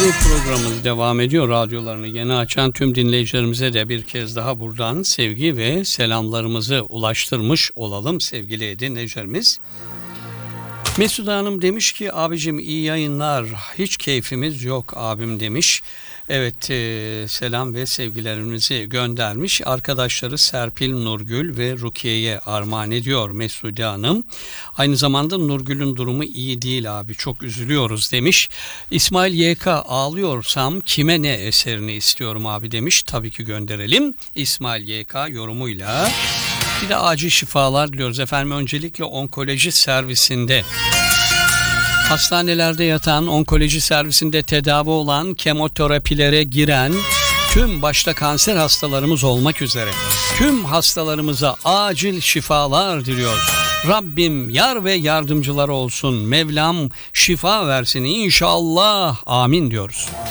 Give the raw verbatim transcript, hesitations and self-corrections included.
ve programımız devam ediyor. Radyolarını yeni açan tüm dinleyicilerimize de bir kez daha buradan sevgi ve selamlarımızı ulaştırmış olalım sevgili dinleyicilerimiz. Mesude Hanım demiş ki abicim iyi yayınlar, hiç keyfimiz yok abim demiş. Evet, e, selam ve sevgilerimizi göndermiş. Arkadaşları Serpil, Nurgül ve Rukiye'ye armağan ediyor Mesude Hanım. Aynı zamanda Nurgül'ün durumu iyi değil abi, çok üzülüyoruz demiş. İsmail Y K ağlıyorsam kime ne eserini istiyorum abi demiş. Tabii ki gönderelim İsmail Y K yorumuyla. Bir de acil şifalar diliyoruz efendim. Öncelikle onkoloji servisinde, hastanelerde yatan, onkoloji servisinde tedavi olan, kemoterapilere giren tüm başta kanser hastalarımız olmak üzere tüm hastalarımıza acil şifalar diliyoruz. Rabbim yar ve yardımcılar olsun. Mevlam şifa versin inşallah. Amin diyoruz.